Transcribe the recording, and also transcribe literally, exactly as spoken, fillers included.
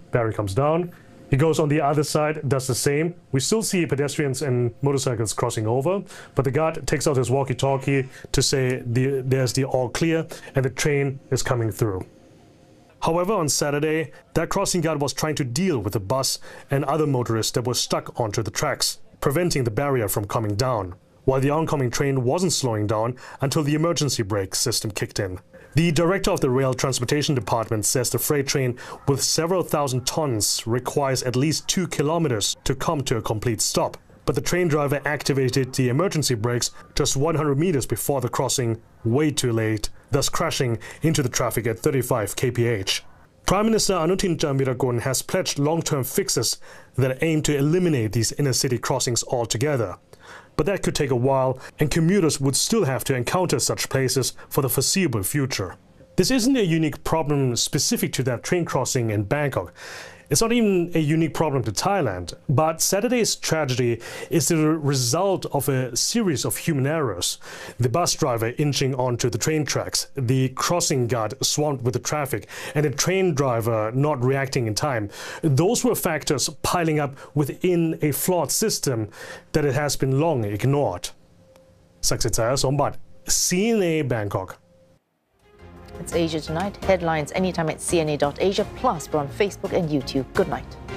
barrier comes down. He goes on the other side, does the same. We still see pedestrians and motorcycles crossing over, but the guard takes out his walkie-talkie to say the, there's the all clear and the train is coming through. However, on Saturday, that crossing guard was trying to deal with the bus and other motorists that were stuck onto the tracks, preventing the barrier from coming down, while the oncoming train wasn't slowing down until the emergency brake system kicked in. The director of the Rail Transportation Department says the freight train with several thousand tons requires at least two kilometers to come to a complete stop. But the train driver activated the emergency brakes just one hundred meters before the crossing, way too late, thus crashing into the traffic at thirty-five kilometers per hour. Prime Minister Anutin Javirakun has pledged long-term fixes that aim to eliminate these inner-city crossings altogether. But that could take a while, and commuters would still have to encounter such places for the foreseeable future. This isn't a unique problem specific to that train crossing in Bangkok. It's not even a unique problem to Thailand, but Saturday's tragedy is the result of a series of human errors. The bus driver inching onto the train tracks, the crossing guard swamped with the traffic, and the train driver not reacting in time. Those were factors piling up within a flawed system that it has been long ignored. Saksitsaya Sombat, C N A Bangkok. It's Asia Tonight. Headlines anytime at C N A dot Asia. Plus, we're on Facebook and YouTube. Good night.